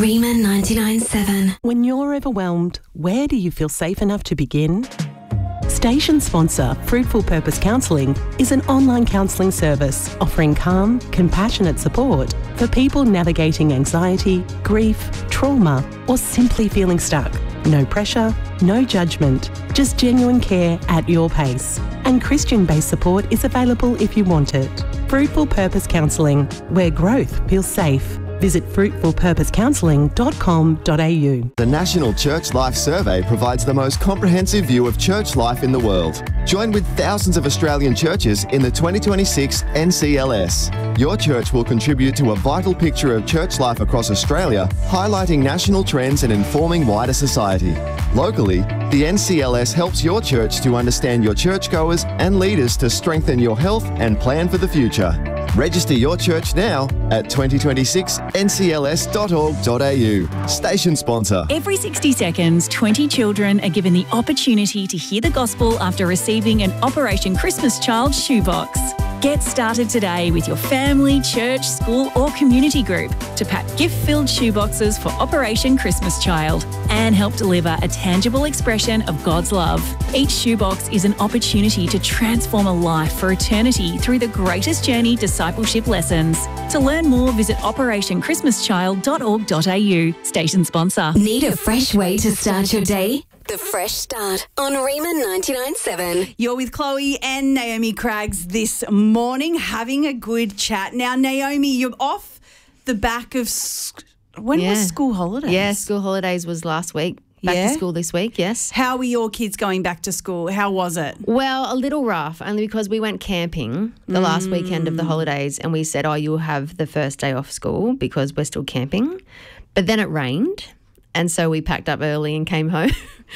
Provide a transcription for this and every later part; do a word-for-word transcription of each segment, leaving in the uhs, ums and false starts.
Rima ninety-nine point seven. When you're overwhelmed, where do you feel safe enough to begin? Station sponsor Fruitful Purpose Counselling is an online counselling service offering calm, compassionate support for people navigating anxiety, grief, trauma, or simply feeling stuck. No pressure, no judgment, just genuine care at your pace. And Christian-based support is available if you want it. Fruitful Purpose Counselling, where growth feels safe. Visit fruitful purpose counselling dot com dot a u. The National Church Life Survey provides the most comprehensive view of church life in the world. Join with thousands of Australian churches in the twenty twenty-six N C L S. Your church will contribute to a vital picture of church life across Australia, highlighting national trends and informing wider society. Locally, the N C L S helps your church to understand your churchgoers and leaders to strengthen your health and plan for the future. Register your church now at twenty twenty-six N C L S dot org dot a u. Station sponsor. Every sixty seconds, twenty children are given the opportunity to hear the gospel after receiving an Operation Christmas Child shoebox. Get started today with your family, church, school or community group to pack gift-filled shoeboxes for Operation Christmas Child and help deliver a tangible expression of God's love. Each shoebox is an opportunity to transform a life for eternity through the greatest journey discipleship lessons. To learn more, visit operation christmas child dot org dot a u. Station sponsor. Need a fresh way to start your day? The Fresh Start on Rima ninety-nine point seven. You're with Chloe and Naomi Craggs this morning having a good chat. Now, Naomi, you're off the back of... Sc- when Yeah. was school holidays? Yeah, school holidays was last week. Back Yeah? to school this week, yes. How were your kids going back to school? How was it? Well, a little rough, only because we went camping the last weekend of the holidays and we said, oh, you'll have the first day off school because we're still camping. But then it rained and so we packed up early and came home.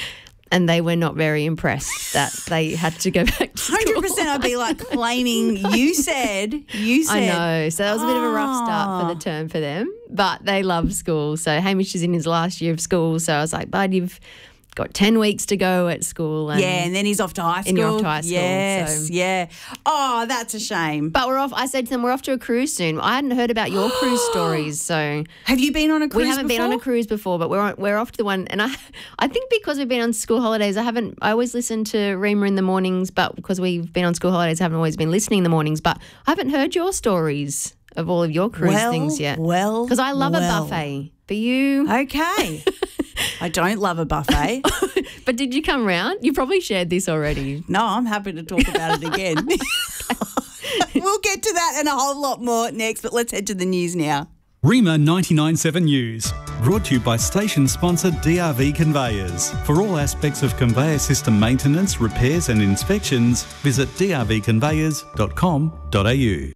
And they were not very impressed that they had to go back to school. one hundred percent I'd be like claiming you said, you said. I know. So that was a bit of a rough start for the term for them. But they love school. So Hamish is in his last year of school. So I was like, bud, you've got ten weeks to go at school. And Yeah, and then he's off to high school. And you're off to high school, Yes, so- yeah. Oh, that's a shame. But we're off. I said to them, we're off to a cruise soon. I hadn't heard about your cruise stories, so Have you been on a cruise we haven't been on a before? cruise before. But we're on, we're off to the one, and I, I think because we've been on school holidays, I haven't. I always listen to Rima in the mornings, but because we've been on school holidays, I haven't always been listening in the mornings. But I haven't heard your stories of all of your cruise Well, things yet. well, because I love well. a buffet. But you, Okay. I don't love a buffet. but did you come round? You probably shared this already. No, I'm happy to talk about it again. We'll get to that and a whole lot more next, but let's head to the news now. Rima ninety-nine point seven News, brought to you by station sponsor D R V Conveyors. For all aspects of conveyor system maintenance, repairs and inspections, visit d r v conveyors dot com dot a u.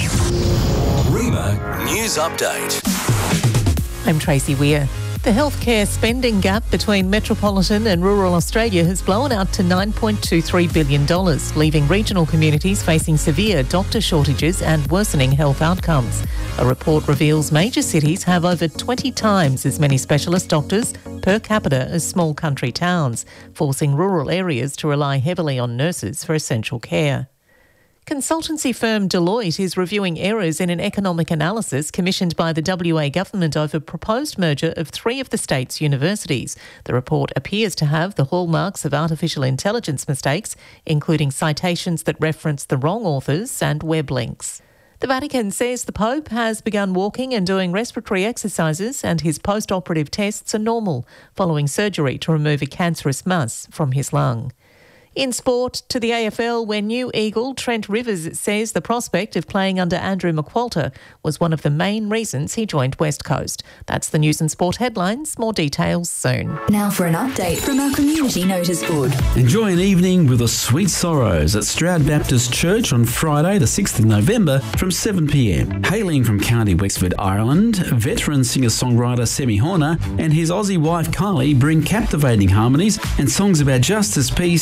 Rima News Update. I'm Tracy Weir. The healthcare spending gap between metropolitan and rural Australia has blown out to nine point two three billion dollars, leaving regional communities facing severe doctor shortages and worsening health outcomes. A report reveals major cities have over twenty times as many specialist doctors per capita as small country towns, forcing rural areas to rely heavily on nurses for essential care. Consultancy firm Deloitte is reviewing errors in an economic analysis commissioned by the W A government over proposed merger of three of the state's universities. The report appears to have the hallmarks of artificial intelligence mistakes, including citations that reference the wrong authors and web links. The Vatican says the Pope has begun walking and doing respiratory exercises and his post-operative tests are normal, following surgery to remove a cancerous mass from his lung. In sport, to the A F L, where new Eagle Trent Rivers says the prospect of playing under Andrew McQualter was one of the main reasons he joined West Coast. That's the news and sport headlines. More details soon. Now for an update from our community notice board. Enjoy an evening with the Sweet Sorrows at Stroud Baptist Church on Friday the sixth of November from seven p m. Hailing from County Wexford, Ireland, veteran singer-songwriter Semi Horner and his Aussie wife Kylie bring captivating harmonies and songs about justice, peace, history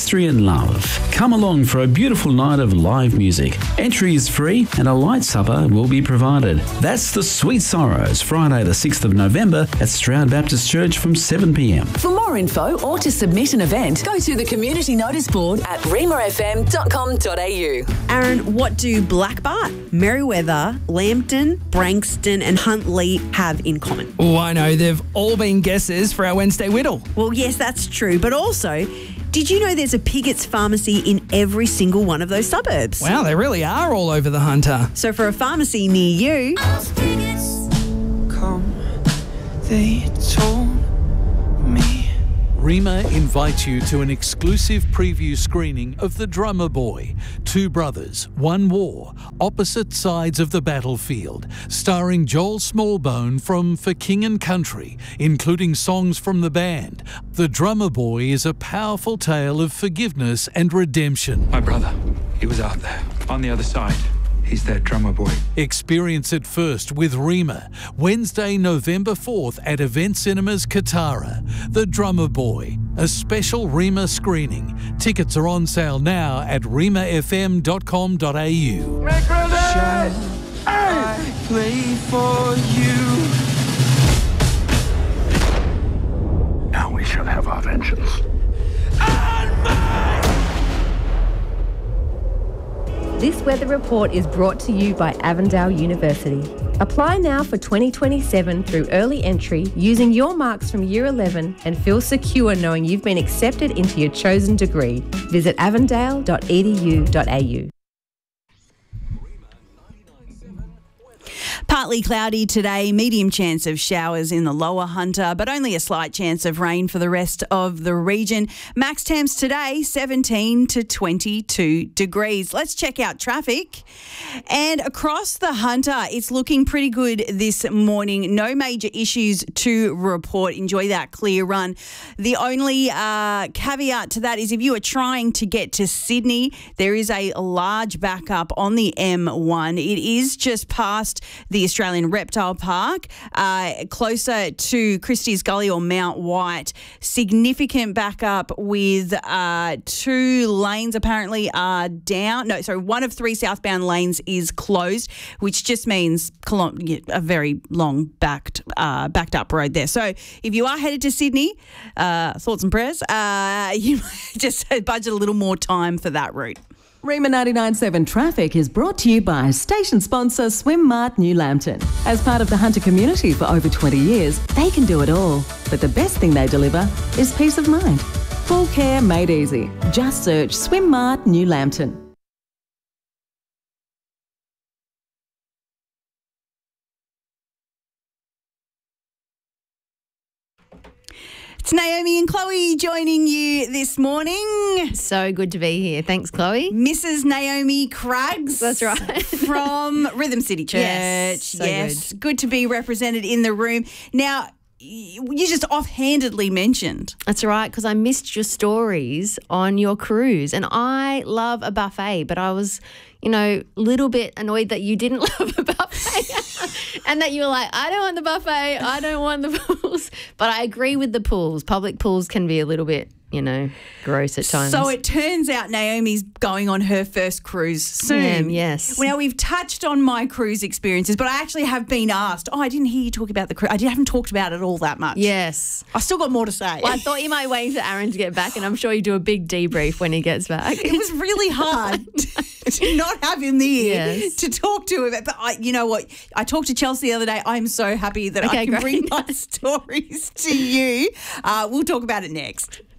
history and love. Come along for a beautiful night of live music. Entry is free and a light supper will be provided. That's the Sweet Sorrows, Friday the sixth of November at Stroud Baptist Church from seven p m. For more info or to submit an event, go to the community notice board at rima f m dot com dot a u. Aaron, what do Black Bart, Merriweather, Lambton, Brankston and Huntley have in common? Oh, I know. They've all been guesses for our Wednesday Whittle. Well, yes, that's true. But also, did you know there's a Piggott's pharmacy in every single one of those suburbs? Wow, they really are all over the Hunter. So for a pharmacy near you... Come, they told me. Rima invites you to an exclusive preview screening of The Drummer Boy, Two Brothers, One War, Opposite Sides of the Battlefield, starring Joel Smallbone from For King and Country, including songs from the band. The Drummer Boy is a powerful tale of forgiveness and redemption. My brother, he was out there, on the other side. He's that drummer boy. Experience it first with Rima, Wednesday, November fourth at Event Cinemas Katara. The Drummer Boy, a special Rima screening. Tickets are on sale now at rima f m dot com dot a u. Shall I play for you? Now we shall have our vengeance. This weather report is brought to you by Avondale University. Apply now for twenty twenty-seven through early entry using your marks from Year eleven and feel secure knowing you've been accepted into your chosen degree. Visit avondale dot e d u dot a u. Partly cloudy today, medium chance of showers in the lower Hunter, but only a slight chance of rain for the rest of the region. Max temps today, seventeen to twenty-two degrees. Let's check out traffic. And across the Hunter, it's looking pretty good this morning. No major issues to report. Enjoy that clear run. The only uh, caveat to that is if you are trying to get to Sydney, there is a large backup on the M one. It is just past the Australian Reptile Park, uh, closer to Christie's Gully or Mount White. Significant backup with uh, two lanes apparently are down. No, sorry, one of three southbound lanes is closed, which just means a very long backed uh, backed up road there. So if you are headed to Sydney, uh, thoughts and prayers, uh, you just budget a little more time for that route. Rima ninety-nine point seven Traffic is brought to you by station sponsor SwimMart New Lambton. As part of the Hunter community for over twenty years, they can do it all. But the best thing they deliver is peace of mind. Full care made easy. Just search SwimMart New Lambton. It's Naomi and Chloe joining you this morning. So good to be here. Thanks, Chloe. Missus Naomi Craggs. That's right. From Rhythm City Church. Yes, so yes. Good. Good to be represented in the room. Now, you just offhandedly mentioned. That's right, because I missed your stories on your cruise. And I love a buffet, but I was, you know, a little bit annoyed that you didn't love a buffet and that you were like, I don't want the buffet, I don't want the pools. But I agree with the pools. Public pools can be a little bit, you know, gross at times. So it turns out Naomi's going on her first cruise soon. Yeah, yes. Well, now, we've touched on my cruise experiences, but I actually have been asked, oh, I didn't hear you talk about the cruise. I haven't talked about it all that much. Yes. I've still got more to say. Well, I thought you might wait for Aaron to get back, and I'm sure you do a big debrief when he gets back. It was really hard to not have him there yes. to talk to him. But I, you know what? I talked to Chelsea the other day. I'm so happy that okay, I can great. bring my stories to you. Uh, we'll talk about it next.